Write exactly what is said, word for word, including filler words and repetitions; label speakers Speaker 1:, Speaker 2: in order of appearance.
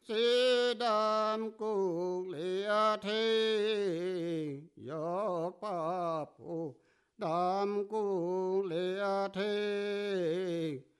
Speaker 1: sĩ đam cung lìa thi dọc pháp phụ đam cung lìa thi